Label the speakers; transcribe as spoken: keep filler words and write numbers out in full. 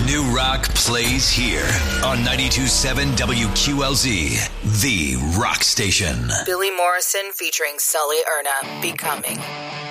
Speaker 1: new rock plays here on ninety-two point seven W Q L Z, the rock station.
Speaker 2: Billy Morrison featuring Sully Erna, Becoming.